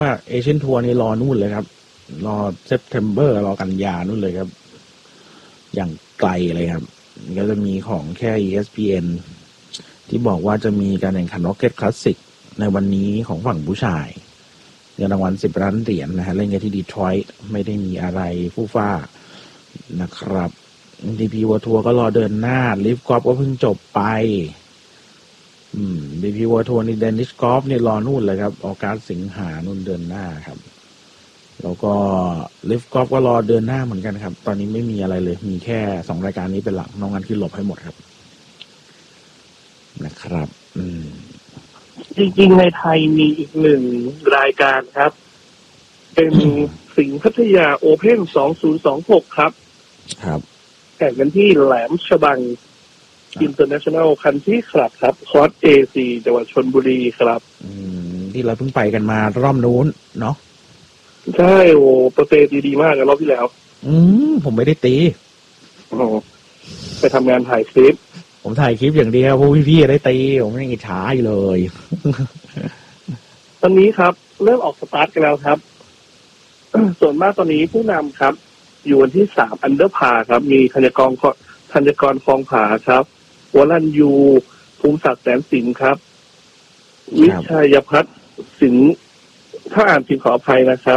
ว่าเอเชียนทัวร์นี่รอนู่นเลยครับรอเซปเทมเบอร์รอกันยานู่นเลยครับอย่างไกลเลยครับก็จะมีของแค่ ESPN ที่บอกว่าจะมีการแข่งขัน Rocket Classic ในวันนี้ของฝั่งผู้ชายเงินรางวัล10 ล้านเหรียญนะฮะเล่นกันที่ดีทรอยต์ไม่ได้มีอะไรฟู่ฟ้านะครับ DP World Tour ก็รอเดินหน้าลิฟกอล์ฟก็เพิ่งจบไปDP World Tour นี่เดนิสกอล์ฟนี่รอนู่นเลยครับออกัสสิงหานู่นเดินหน้าครับแล้วก็ลิฟกอล์ฟก็รอเดินหน้าเหมือนกันครับตอนนี้ไม่มีอะไรเลยมีแค่2รายการนี้เป็นหลักนอกนั้นคือหลบให้หมดครับนะครับจริงๆในไทยมีอีก1รายการครับเป็นสิงห์พัทยาโอเพ่น2026ครับแข่งกันที่แหลมฉบัง International Country Club ครับคอร์ส AC จังหวัดชลบุรีครับที่เราเพิ่งไปกันมารอบนู้นเนาะใช่โอ้โปรเตดีมากกันรอบที่แล้วผมไม่ได้ตีไปทำงานถ่ายคลิปผมถ่ายคลิปอย่างเดียวพวกพี่ๆได้ตีผมยังอิจฉาอยู่เลยตอนนี้ครับเริ่มออกสตาร์ทกันแล้วครับ ส่วนมากตอนนี้ผู้นำครับอยู่วันที่3อันเดอร์พาครับมีธัญกรคลองผาครับวรัญยูภูมิศักดิ์แสนสิงห์ครับวิชัยพัฒน์สิงห์ถ้าอ่านผิดขออภัยนะครับ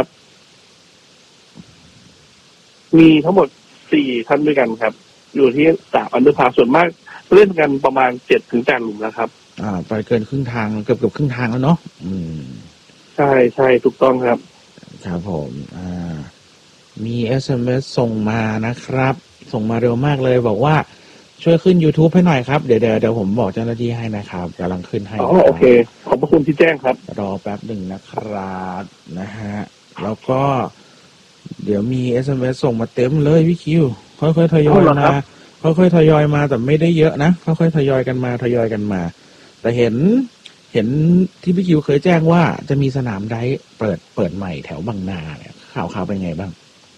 มีทั้งหมด4ท่านด้วยกันครับอยู่ที่3อันเดอร์พาส่วนมากเล่นกันประมาณ7-8หลุมแล้วครับไปเกินครึ่งทางเกือบครึ่งทางแล้วเนาะใช่ถูกต้องครับครับผมมี SMS ส่งมานะครับส่งมาเร็วมากเลยบอกว่าช่วยขึ้น YouTube ให้หน่อยครับเดี๋ยวผมบอกเจ้าหน้าที่ให้นะครับกำลังขึ้นให้โอเคขอบพระคุณที่แจ้งครับรอแป๊บหนึ่งนะครับนะฮะแล้วก็เดี๋ยวมี SMS ส่งมาเต็มเลยพี่คิวค่อยๆทยอยมาค่อยๆทยอยมาแต่ไม่ได้เยอะนะค่อยๆทยอยกันมาแต่เห็นที่พี่คิวเคยแจ้งว่าจะมีสนามไดฟ์เปิดใหม่แถวบางนาเนี่ยข่าวเป็นไงบ้าง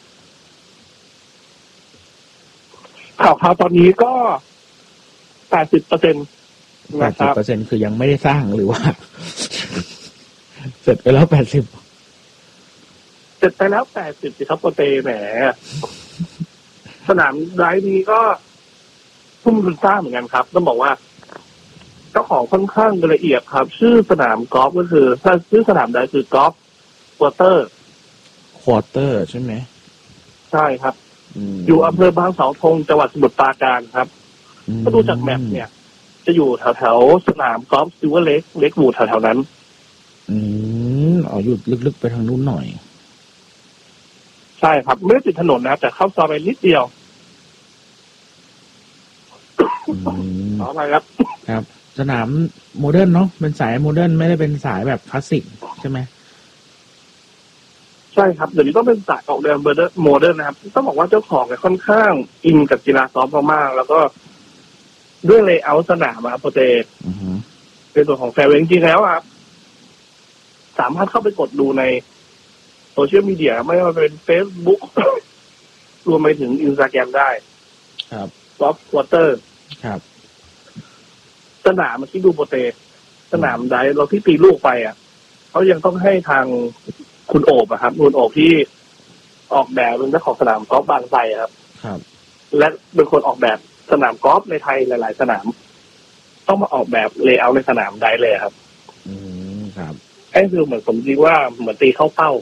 ข่าวตอนนี้ก็ 80% นะครับ 80% คือยังไม่ได้สร้างหรือว่า เสร็จไปแล้ว80 เสร็จไปแล้ว80สิครับโปรเตแหมสนามไดฟ์นี้ก็ทุ่มทุนสร้างเหมือนกันครับต้องบอกว่าเจ้าของค่อนข้างละเอียดครับชื่อสนามกอล์ฟก็คือถ้าชื่อสนามไดฟ์คือกอล์ฟควอเตอร์ใช่ไหมใช่ครับอยู่อำเภอบางเสาธงจังหวัดสมุทรปราการครับก็ดูจากแมปเนี่ยจะอยู่แถวสนามกอล์ฟซิลเวอร์เล็กวูดแถวนั้นอยู่ลึกๆไปทางนู้นหน่อยใช่ครับไม่ได้ติดถนนนะครับแต่เข้าซอยไปนิดเดียวขออภัยครับสนามโมเดิร์นเนาะเป็นสายโมเดิร์นไม่ได้เป็นสายแบบคลาสสิกใช่ไหมใช่ครับเดี๋ยวนี้ต้องเป็นสายออกแนวโมเดิร์นนะครับต้องบอกว่าเจ้าของเนี่ยค่อนข้างอินกับกีฬากอล์ฟมากๆแล้วก็ด้วยเลเยอร์สนามโปรเตเป็นส่วนของแฟร์เวย์จริงๆแล้วครับสามารถเข้าไปกดดูในโซเชียลมีเดียไม่ว่าเป็น Facebook รวมไปถึง Instagram ได้ครับกอล์ฟควอเตอร์ครับสนามเมื่อกี้ดูโปรเตสนามไดฟ์เราที่ตีลูกไปเขายังต้องให้ทางคุณโอบครับคุณโอบที่ออกแบบเป็นเจ้าของสนามกอล์ฟบางไทรครับและเป็นคนออกแบบสนามกอล์ฟในไทยหลายๆสนามต้องมาออกแบบเลเยอร์ในสนามไดฟ์เลยครับครับไอ้คือเหมือนผมคิดว่าเหมือนตีเข้าเป้า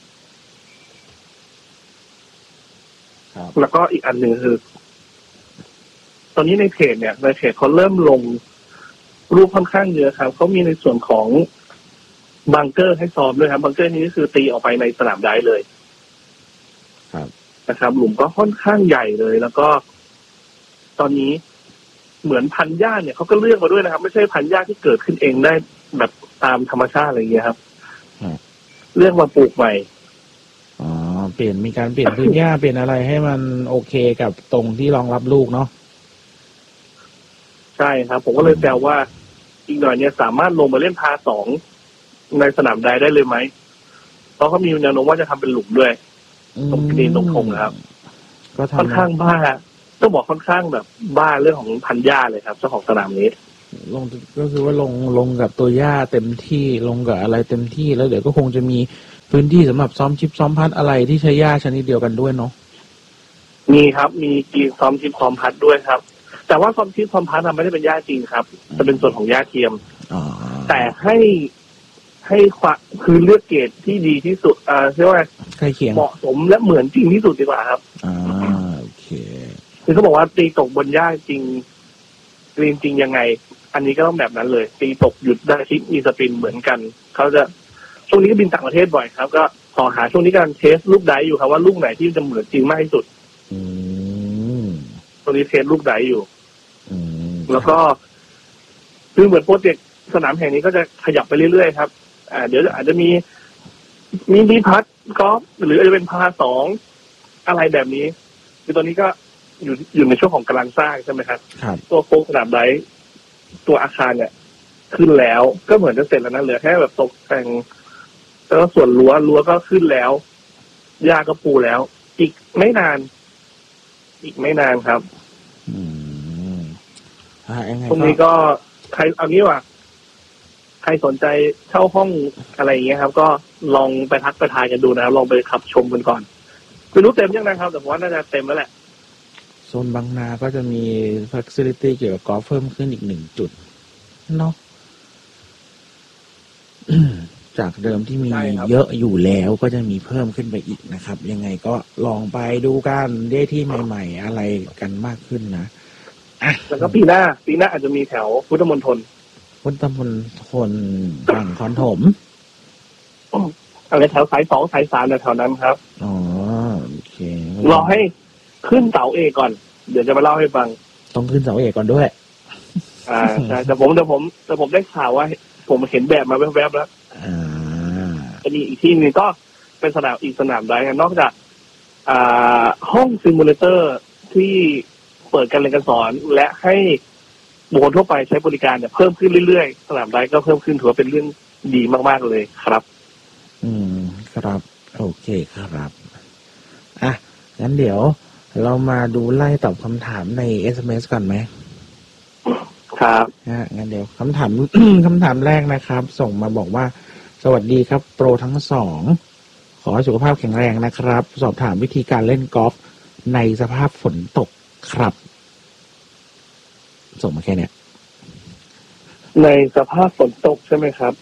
แล้วก็อีกอันหนึ่งคือตอนนี้ในเพจเขาเริ่มลงรูปค่อนข้างเยอะครับเขามีในส่วนของบังเกอร์ให้ซ้อมด้วยครับบังเกอร์นี้ก็คือตีออกไปในสนามไดฟ์เลยครับนะครับหลุมก็ค่อนข้างใหญ่เลยแล้วก็ตอนนี้เหมือนพันธุ์หญ้าเนี่ยเขาก็เลือกมาด้วยนะครับไม่ใช่พันธุ์หญ้าที่เกิดขึ้นเองได้แบบตามธรรมชาติอะไรอย่างเงี้ยครับเลือกมาปลูกใหม่มีการเปลี่ยนพื้นหญ้าเปลี่ยนอะไรให้มันโอเคกับตรงที่รองรับลูกเนาะใช่ครับผมก็เลยแซวว่าอีกหน่อยเนี่ยสามารถลงมาเล่นพา2ในสนามไดได้เลยไหมเพราะเขามีแนวโน้มว่าจะทำเป็นหลุมด้วยตรงนี้ตรงทงครับก็ค่อนข้างบ้าต้องบอกค่อนข้างแบบบ้าเรื่องของพันธุ์หญ้าเลยครับเจ้าของสนามนี้ก็คือว่าลงกับตัวหญ้าเต็มที่ลงกับอะไรเต็มที่แล้วเดี๋ยวก็คงจะมีพื้นที่สำหรับซ้อมชิปซ้อมพัดอะไรที่ใช้หญ้าชนิดเดียวกันด้วยเนาะมีครับมีกีซ้อมชิปซ้อมพัดด้วยครับแต่ว่าซ้อมชิปซ้อมพัดไม่ได้เป็นหญ้าจริงครับจะเป็นส่วนของหญ้าเทียมแต่ให้ความคือเลือกเกรดที่ดีที่สุดเรียกว่าใกล้เคียงเหมาะสมและเหมือนจริงที่สุดดีกว่าครับโอเคคือเขาบอกว่าตีตกบนหญ้าจริงกรีนจริงยังไงอันนี้ก็ต้องแบบนั้นเลยตีตกหยุดได้ชิปมีสปินเหมือนกันเขาจะช่วงนี้ก็บินต่างประเทศบ่อยครับก็ขอหาช่วงนี้การเทสลูกไดอยู่ครับว่าลูกไหนที่จะเหมือนจริงมากที่สุดตรงนี้เทสลูกไดอยู่แล้วก็คือเหมือนโปรเจกต์สนามแห่งนี้ก็จะขยับไปเรื่อยๆครับเดี๋ยวอาจจะมีพัดกอล์ฟหรืออาจจะเป็นพา2อะไรแบบนี้คือตอนนี้ก็อยู่ในช่วงของกำลังสร้างใช่ไหมครับตัวโค้งสนามไดตัวอาคารเนี่ยขึ้นแล้วก็เหมือนจะเสร็จแล้วนะเหลือแค่แบบตกแต่งแล้วก็ส่วนรั้วก็ขึ้นแล้วหญ้าก็ปูแล้วอีกไม่นานครับตรงนี้ก็ใครเอางี้ว่ะใครสนใจเช่าห้องอะไรอย่างเงี้ยครับก็ลองไปทักไปทายกันดูนะลองไปขับชมกันก่อนไม่รู้เต็มยังนะครับแต่ผมว่าน่าจะเต็มแล้วแหละโซนบางนาก็จะมี facility เกี่ยวกับกอล์ฟเพิ่มขึ้นอีก1 จุดเนาะจากเดิมที่มีเยอะอยู่แล้วก็จะมีเพิ่มขึ้นไปอีกนะครับยังไงก็ลองไปดูกันได้ที่ใหม่ๆอะไรกันมากขึ้นนะแล้วก็ปีหน้าอาจจะมีแถวพุทธมณฑลฝั่งคอนถมอะไรแถวสาย2สาย3แถวนั้นครับอ๋อโอเครอให้ขึ้นเสาเอกก่อนเดี๋ยวจะมาเล่าให้ฟังต้องขึ้นเสาเอกก่อนด้วยใช่แต่ผมได้ข่าวว่าผมเห็นแบบมาแวบๆแล้วจะมีอีกที่นึงก็เป็นอีกสนามได้นอกจากห้องซิมูเลเตอร์ที่เปิดการเรียนการสอนและให้บุคคลทั่วไปใช้บริการเนี่ยเพิ่มขึ้นเรื่อยๆสนามได้ก็เพิ่มขึ้นถือว่าเป็นเรื่องดีมากๆเลยครับครับโอเคครับงั้นเดี๋ยวเรามาดูไล่ตอบคำถามใน SMS ก่อนไหมครับงั้นเดี๋ยวคำถาม คำถามแรกนะครับส่งมาบอกว่าสวัสดีครับโปรทั้ง2ขอให้สุขภาพแข็งแรงนะครับสอบถามวิธีการเล่นกอล์ฟในสภาพฝนตกครับส่งมาแค่เนี้ยในสภาพฝนตกใช่ไหมครับ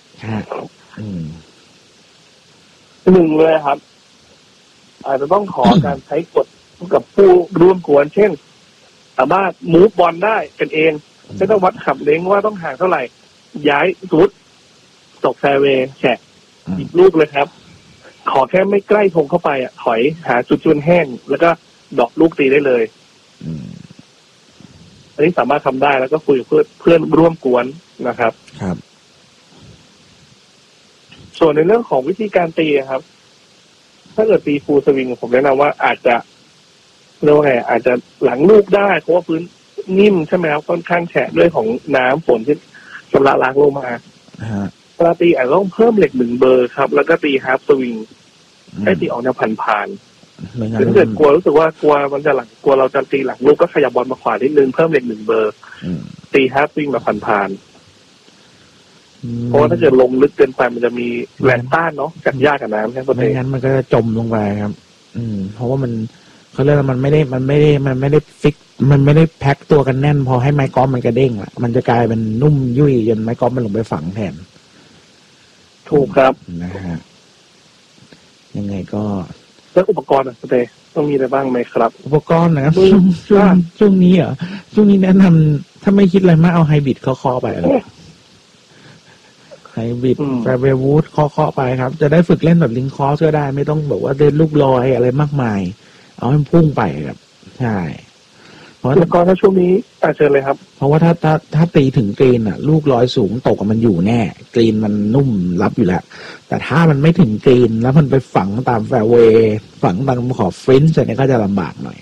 หนึ่งเลยครับอาจจะต้องขอ การใช้กฎกับผู้ร่วมกวนเช่นสามารถมูฟบอลได้กันเองไม่ต้องวัดขับเล้งว่าต้องห่างเท่าไหร่ย้ายสุดตกแฟร์เวย์แฉะอีกลูกเลยครับขอแค่ไม่ใกล้ธงเข้าไปถอยหาจุดจุนแห้งแล้วก็ดอกลูกตีได้เลยอันนี้สามารถทำได้แล้วก็คุยกับเพื่อนร่วมกวนนะครับครับส่วนในเรื่องของวิธีการตีครับถ้าเกิดตีฟูลสวิงผมแนะนำว่าอาจจะเรียกว่าไงอาจจะหลังลูกได้เพราะว่าพื้นนิ่มใช่ไหมครับค่อนข้างแฉะด้วยของน้ำฝนที่ชำระล้างลงมาเวลาตีอาจจะต้องเพิ่มเหล็ก1 เบอร์ครับแล้วก็ตีฮาร์ฟสวิงให้ตีออกแนวผ่านๆถ้าเกิดกลัวรู้สึกว่ากลัวมันจะกลัวเราจะตีหลังลูกก็ขยับบอลมาขวานิดนึงเพิ่มเหล็ก1 เบอร์ตีฮาร์ฟสวิงแบบผ่านๆเพราะว่าถ้าเกิดลงลึกเกินไปมันจะมีแรงต้านเนาะจากหญ้ากับน้ำใช่ไหมไม่งั้นมันก็จะจมลงไปครับเพราะว่ามันเขาเรียกว่ามันไม่ได้ฟิกมันไม่ได้แพ็คตัวกันแน่นพอให้ไม้กอล์ฟมันกระเด้งละมันจะกลายเป็นนุ่มยุ่ยจนไม้กอล์ฟมันลงไปฝังแทนถูกครับนะฮะยังไงก็แล้วอุปกรณ์อ่ะเต้ต้องมีอะไรบ้างไหมครับอุปกรณ์นะครับช่วงนี้ช่วงนี้แนะนำถ้าไม่คิดอะไรมากเอาไฮบริดเคาะไปไฮบริดแฟร์เวย์วูดเคาะไปครับจะได้ฝึกเล่นแบบลิงคอร์สก็ได้ไม่ต้องแบบว่าเดินลูกลอยอะไรมากมายเอาให้พุ่งไปครับใช่เพราะแล้วก็ถ้าช่วงนี้เชิญเลยครับเพราะว่าถ้าตีถึงกรีนอ่ะลูกลอยสูงตกมันอยู่แน่กรีนมันนุ่มรับอยู่แล้วแต่ถ้ามันไม่ถึงกรีนแล้วมันไปฝังตามแฟร์เวย์ฝังตามขอบฟินช์เนี่ยก็จะลำบากหน่อย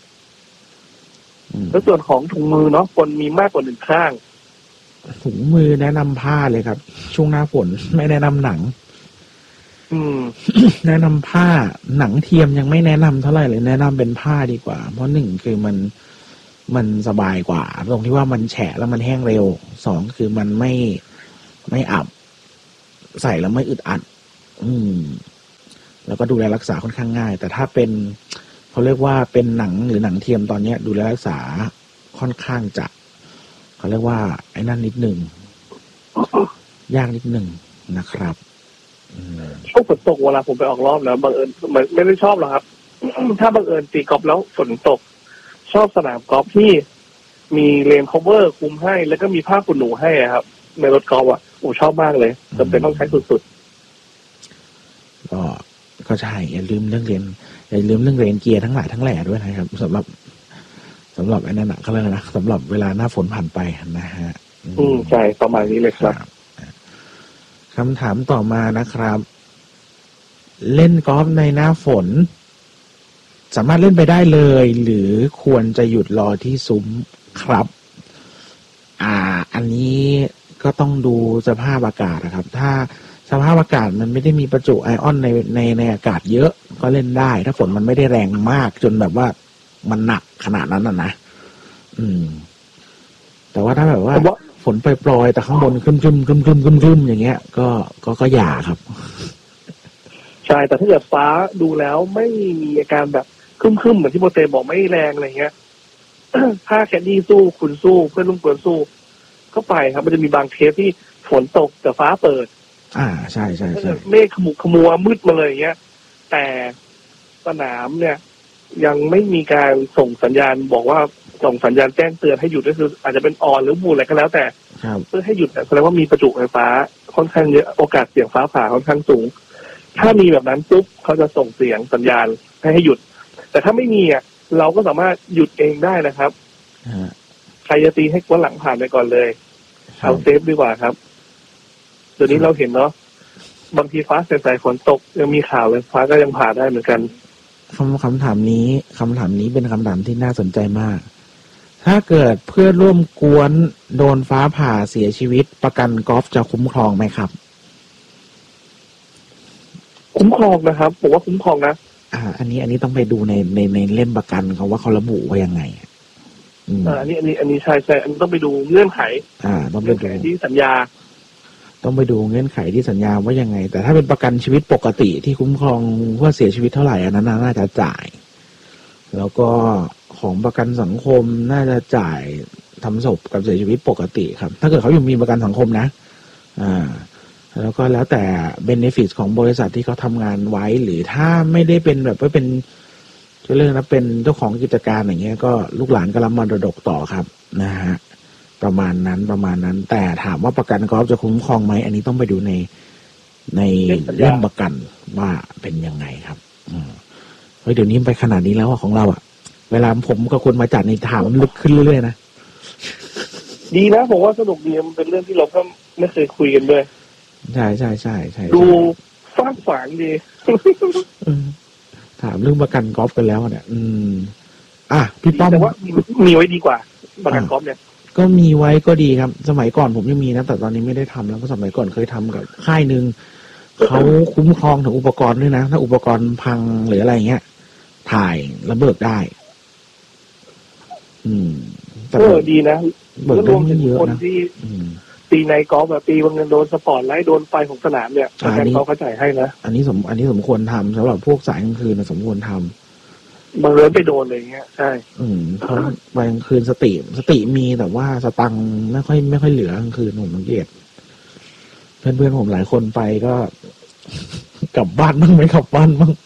แล้วส่วนของถุงมือเนาะคนมีมากกว่า1 ข้างถุงมือแนะนำผ้าเลยครับช่วงหน้าฝนไม่แนะนำหนังแนะนำผ้าหนังเทียมยังไม่แนะนำเท่าไหร่เลยแนะนำเป็นผ้าดีกว่าเพราะ1คือมันสบายกว่าตรงที่ว่ามันแฉะแล้วมันแห้งเร็ว2คือมันไม่อับใส่แล้วไม่อึดอัดแล้วก็ดูแลรักษาค่อนข้างง่ายแต่ถ้าเป็นเขาเรียกว่าเป็นหนังหรือหนังเทียมตอนนี้ดูแลรักษาค่อนข้างจะเขาเรียกว่าไอ้นั่นนิดหนึ่งยากนิดหนึ่งนะครับช่วงฝนตกเวลาผมไปออกรอบแล้วบังเอิญไม่ได้ชอบหรอกครับ ถ้าบังเอิญตีกอล์ฟแล้วฝนตกชอบสนามกอล์ฟที่มีเลน cover คุมให้แล้วก็มีผ้าขนหนูให้ครับในรถกอล์ฟอ่ะผมชอบมากเลยจำเป็นต้องใช้สุดๆก็ใช่อย่าลืมเรื่องเรียนเกียร์ทั้งหลายทั้งแหล่ด้วยนะครับสำหรับไอ้นั่นเขาเรียกนะสำหรับเวลาหน้าฝนผ่านไปนะฮะใช่ประมาณนี้เลยครับคำถามต่อมานะครับ เล่นกอล์ฟในหน้าฝนสามารถเล่นไปได้เลยหรือควรจะหยุดรอที่ซุ้มครับอันนี้ก็ต้องดูสภาพอากาศนะครับถ้าสภาพอากาศมันไม่ได้มีประจุไอออนในอากาศเยอะก็เล่นได้ถ้าฝนมันไม่ได้แรงมากจนแบบว่ามันหนักขนาดนั้นนะแต่ว่าถ้าแบบว่าฝนปล่อยๆแต่ข้างบนครึมๆอย่างเงี้ยก็อย่าครับใช่แต่ถ้าเกิดฟ้าดูแล้วไม่มีอาการแบบครึมๆเหมือนที่โมเตบอกไม่แรงอะไรเงี้ย ถ้าแคดดี้สู้คุณสู้เพื่อนร่วมกวนสู้ก็ไปครับมันจะมีบางเคสที่ฝนตกแต่ฟ้าเปิดใช่เมฆขมัวมืดมาเลยอย่างเงี้ยแต่สนามเนี่ยยังไม่มีการส่งสัญญาณบอกว่าส่งสัญญาณแจ้งเตือนให้หยุดก็คืออาจจะเป็นออนหรือบูอะไรก็แล้วแต่เพื่อให้หยุดแสดงว่ามีประจุไฟฟ้าค่อนข้างเยอะโอกาสเสี่ยงฟ้าผ่าค่อนข้างสูงถ้ามีแบบนั้นปุ๊บเขาจะส่งเสียงสัญญาณให้หยุดแต่ถ้าไม่มีเราก็สามารถหยุดเองได้นะครับใครจะตีให้กวนหลังผ่านไปก่อนเลยเอาเซฟดีกว่าครับเดี๋ยวนี้เราเห็นเนาะบางทีฟ้าใสๆฝนตกยังมีข่าวเลยฟ้าก็ยังผ่าได้เหมือนกันคำถามนี้เป็นคำถามที่น่าสนใจมากถ้าเกิดเพื่อนร่วมกวนโดนฟ้าผ่าเสียชีวิตประกันกอล์ฟจะคุ้มครองไหมครับคุ้มครองนะครับผมว่าคุ้มครองนะอันนี้ต้องไปดูในเล่มประกันเขาว่าเขาระบุไว้ยังไงอันนี้ใช่อันนี้ต้องไปดูเงื่อนไขต้องไปดูที่สัญญาต้องไปดูเงื่อนไขที่สัญญาว่ายังไงแต่ถ้าเป็นประกันชีวิตปกติที่คุ้มครองเพื่อเสียชีวิตเท่าไหร่อันนั้นน่าจะจ่ายแล้วก็ของประกันสังคมน่าจะจ่ายทำศพกับเสียชีวิตปกติครับถ้าเกิดเขาอยู่มีประกันสังคมนะแล้วก็แล้วแต่เบเนฟิตของบริษัทที่เขาทำงานไว้หรือถ้าไม่ได้เป็นแบบว่าเป็นเรื่องนะเป็นเจ้าของกิจการอย่างเงี้ยก็ลูกหลานก็รับมรดกต่อครับนะฮะประมาณนั้นแต่ถามว่าประกันกอล์ฟจะคุ้มครองไหมอันนี้ต้องไปดูในเรื่องประกันว่าเป็นยังไงครับเฮ้ยเดี๋ยวนี้ไปขนาดนี้แล้วของเราเวลาผมกับคนมาจัดในถามลึกขึ้นเรื่อยๆนะดีนะผมว่าสนุกดีมันเป็นเรื่องที่เราก็ไม่เคยคุยกันด้วยใช่ดูฟ้าฝางดีถามเรื่องประกันกอล์ฟกันแล้วเนี่ยพี่ป้อมแต่ว่ามีไว้ดีกว่าประกันกอล์ฟเนี่ยก็มีไว้ก็ดีครับสมัยก่อนผมยังมีนะแต่ตอนนี้ไม่ได้ทำแล้วก็สมัยก่อนเคยทำกับค่ายนึงเขาคุ้มครองถึงอุปกรณ์ด้วยนะถ้าอุปกรณ์พังหรืออะไรเงี้ยถ่ายแล้วเบิกได้ดีนะเบิกได้ไม่เยอะนะตีในกอล์ฟแบบตีบางเงินโดนสปอร์ตไลท์โดนไฟของสนามเนี่ยประกันเขาเข้าใจให้นะอันนี้สมควรทำสำหรับพวกสายกลางคืนสมควรทำบางเรื่องไปโดนอะไรเงี้ยใช่เพราะวันกลางคืนสติมีแต่ว่าสตังค์ไม่ค่อยเหลือกลางคืนผมสังเกตเพื่อนผมหลายคนไปก็กลับบ้านบ้างไม่กลับบ้านบ้าง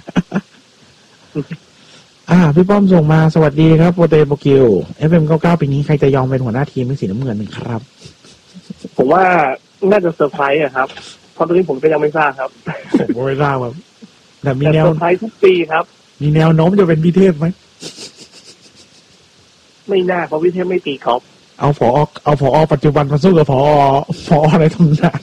พี่ป้อมส่งมาสวัสดีครับโปรเตโปกิว FM99 ปีนี้ใครจะยอมเป็นหัวหน้าทีมเป็นสีน้ำเงินครับผมว่าน่าจะเซอร์ไพรส์ครับเพราะตอนนี้ผมก็ยังไม่ทราบครับผมไม่ทราบครับแต่มีแนวเซอร์ไพรส์ทุกปีครับมีแนวโน้มจะเป็นพิเทพไหมไม่น่าเพราะพิเทพไม่ตีกอล์ฟเอาผอปัจจุบันมาสู้กับผออะไรทำงาน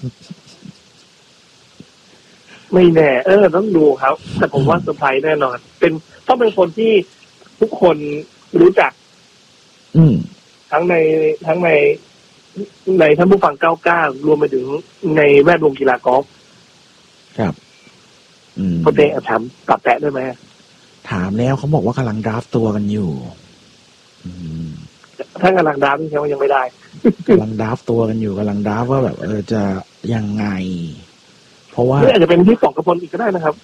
ไม่แน่ต้องดูครับแต่ผมว่าเซอร์ไพรส์แน่นอนต้องเป็นคนที่ทุกคนรู้จักทั้งในท่านผู้ฟัง99รวมไปถึงในแวดวงกีฬากอล์ฟครับเขาเตะถามตัดแตะได้ไหมถามแล้วเขาบอกว่ากำลังดราฟตัวกันอยู่ถ้ากำลังดราฟนี่ใช่ไหมยังไม่ได้กำลังดราฟตัวกันอยู่กำลังดราฟว่าแบบจะยังไงเพราะว่าอาจจะเป็นที่ป๋องกระพลอีกก็ได้นะครับ